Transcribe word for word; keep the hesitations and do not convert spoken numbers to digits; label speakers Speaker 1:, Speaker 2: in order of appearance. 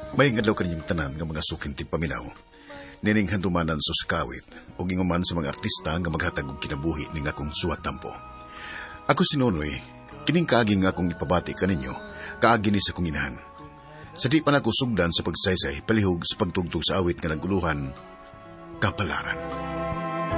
Speaker 1: May ngadlaw kaninyong tanan nga mga sukin ti paminaw. Nining handumanan sa sakawit o ginguman sa mga artista nga maghatag og kinabuhi ning akong suwat tampo. Ako si Nonoy, kining kaagi nga akong ipabati kaninyo, kaagi ni sa kong inahan. Sa di pa na ko sugdan sa pagsaysay, palihog sa pagtugtog sa awit nga naguluhan, Kapalaran.